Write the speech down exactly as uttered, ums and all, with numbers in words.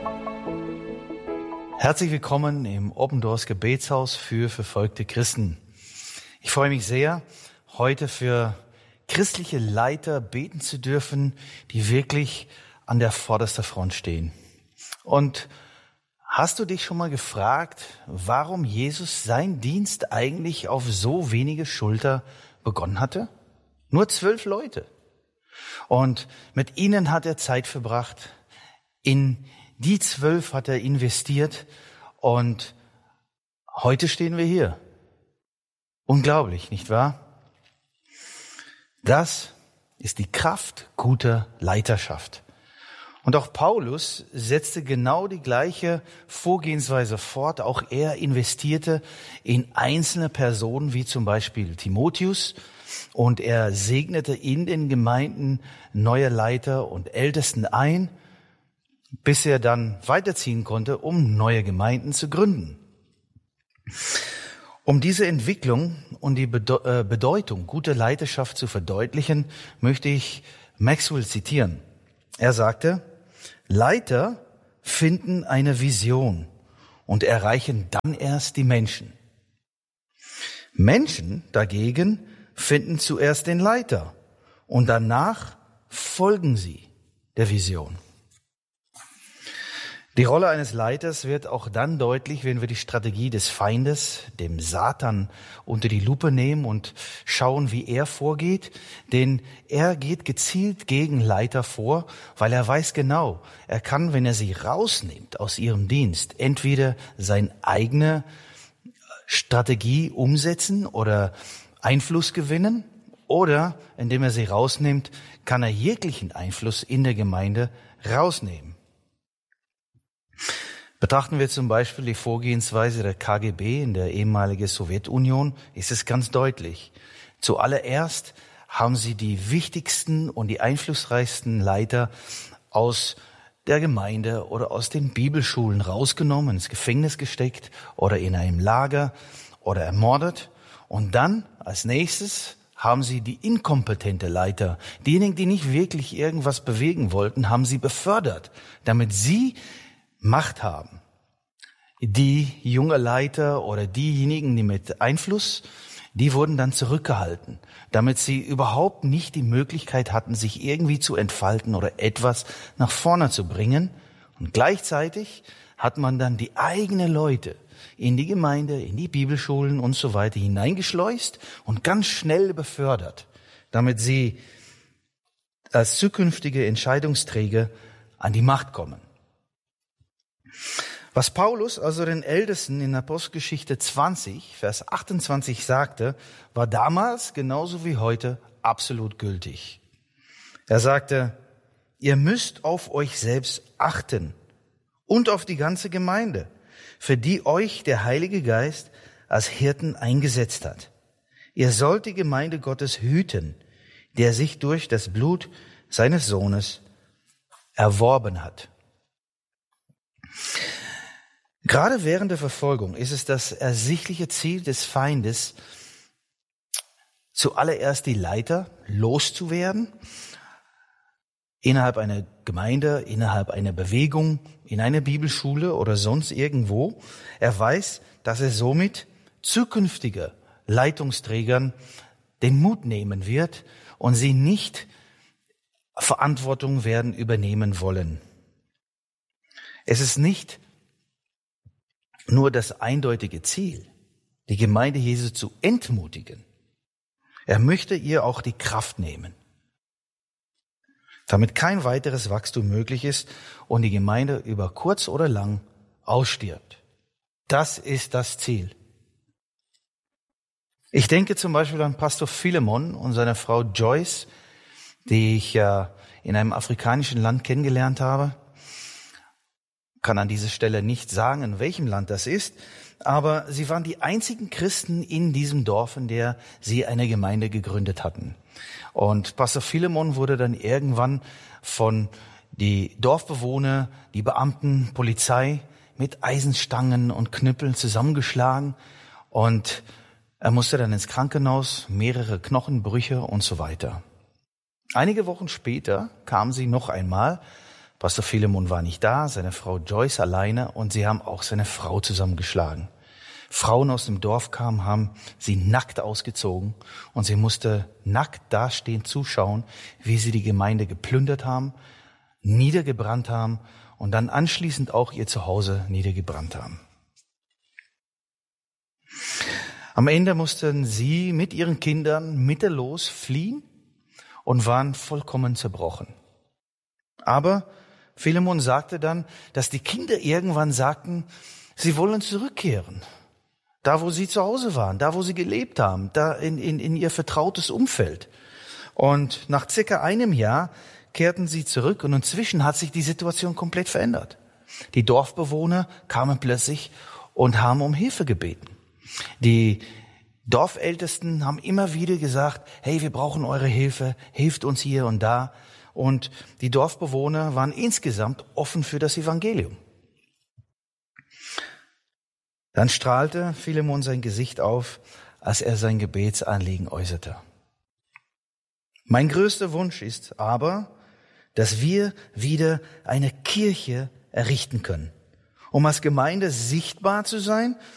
Herzlich willkommen im Open Doors Gebetshaus für verfolgte Christen. Ich freue mich sehr, heute für christliche Leiter beten zu dürfen, die wirklich an der vordersten Front stehen. Und hast du dich schon mal gefragt, warum Jesus seinen Dienst eigentlich auf so wenige Schulter begonnen hatte? Nur zwölf Leute. Und mit ihnen hat er Zeit verbracht. In die zwölf hat er investiert. Und heute stehen wir hier. Unglaublich, nicht wahr? Das ist die Kraft guter Leiterschaft. Und auch Paulus setzte genau die gleiche Vorgehensweise fort. Auch er investierte in einzelne Personen, wie zum Beispiel Timotheus. Und er segnete in den Gemeinden neue Leiter und Ältesten ein, bis er dann weiterziehen konnte, um neue Gemeinden zu gründen. Um diese Entwicklung und die Bedeutung guter Leiterschaft zu verdeutlichen, möchte ich Maxwell zitieren. Er sagte: Leiter finden eine Vision und erreichen dann erst die Menschen. Menschen dagegen finden zuerst den Leiter und danach folgen sie der Vision. Die Rolle eines Leiters wird auch dann deutlich, wenn wir die Strategie des Feindes, dem Satan, unter die Lupe nehmen und schauen, wie er vorgeht. Denn er geht gezielt gegen Leiter vor, weil er weiß genau, er kann, wenn er sie rausnimmt aus ihrem Dienst, entweder seine eigene Strategie umsetzen oder Einfluss gewinnen, oder indem er sie rausnimmt, kann er jeglichen Einfluss in der Gemeinde rausnehmen. Betrachten wir zum Beispiel die Vorgehensweise der K G B in der ehemaligen Sowjetunion, ist es ganz deutlich. Zuallererst haben sie die wichtigsten und die einflussreichsten Leiter aus der Gemeinde oder aus den Bibelschulen rausgenommen, ins Gefängnis gesteckt oder in einem Lager oder ermordet. Und dann als nächstes haben sie die inkompetente Leiter, diejenigen, die nicht wirklich irgendwas bewegen wollten, haben sie befördert, damit sie Macht haben. Die junge Leiter oder diejenigen, die mit Einfluss, die wurden dann zurückgehalten, damit sie überhaupt nicht die Möglichkeit hatten, sich irgendwie zu entfalten oder etwas nach vorne zu bringen. Und gleichzeitig hat man dann die eigenen Leute in die Gemeinde, in die Bibelschulen und so weiter hineingeschleust und ganz schnell befördert, damit sie als zukünftige Entscheidungsträger an die Macht kommen. Was Paulus also den Ältesten in Apostelgeschichte zwanzig, Vers achtundzwanzig sagte, war damals genauso wie heute absolut gültig. Er sagte: Ihr müsst auf euch selbst achten und auf die ganze Gemeinde, für die euch der Heilige Geist als Hirten eingesetzt hat. Ihr sollt die Gemeinde Gottes hüten, der sich durch das Blut seines Sohnes erworben hat. Gerade während der Verfolgung ist es das ersichtliche Ziel des Feindes, zuallererst die Leiter loszuwerden, innerhalb einer Gemeinde, innerhalb einer Bewegung, in einer Bibelschule oder sonst irgendwo. Er weiß, dass er somit zukünftige Leitungsträgern den Mut nehmen wird und sie nicht Verantwortung werden übernehmen wollen. Es ist nicht nur das eindeutige Ziel, die Gemeinde Jesu zu entmutigen. Er möchte ihr auch die Kraft nehmen, damit kein weiteres Wachstum möglich ist und die Gemeinde über kurz oder lang ausstirbt. Das ist das Ziel. Ich denke zum Beispiel an Pastor Philemon und seine Frau Joyce, die ich ja in einem afrikanischen Land kennengelernt habe. Kann an dieser Stelle nicht sagen, in welchem Land das ist, aber sie waren die einzigen Christen in diesem Dorf, in der sie eine Gemeinde gegründet hatten. Und Pastor Philemon wurde dann irgendwann von die Dorfbewohner, die Beamten, Polizei mit Eisenstangen und Knüppeln zusammengeschlagen und er musste dann ins Krankenhaus, mehrere Knochenbrüche und so weiter. Einige Wochen später kam sie noch einmal, Pastor Philemon war nicht da, seine Frau Joyce alleine und sie haben auch seine Frau zusammengeschlagen. Frauen aus dem Dorf kamen, haben sie nackt ausgezogen und sie musste nackt dastehen zuschauen, wie sie die Gemeinde geplündert haben, niedergebrannt haben und dann anschließend auch ihr Zuhause niedergebrannt haben. Am Ende mussten sie mit ihren Kindern mittellos fliehen und waren vollkommen zerbrochen. Aber Philemon sagte dann, dass die Kinder irgendwann sagten, sie wollen zurückkehren. Da, wo sie zu Hause waren, da, wo sie gelebt haben, da in, in, in ihr vertrautes Umfeld. Und nach circa einem Jahr kehrten sie zurück und inzwischen hat sich die Situation komplett verändert. Die Dorfbewohner kamen plötzlich und haben um Hilfe gebeten. Die Dorfältesten haben immer wieder gesagt, hey, wir brauchen eure Hilfe, hilft uns hier und da. Und die Dorfbewohner waren insgesamt offen für das Evangelium. Dann strahlte Philemon sein Gesicht auf, als er sein Gebetsanliegen äußerte. Mein größter Wunsch ist aber, dass wir wieder eine Kirche errichten können, um als Gemeinde sichtbar zu sein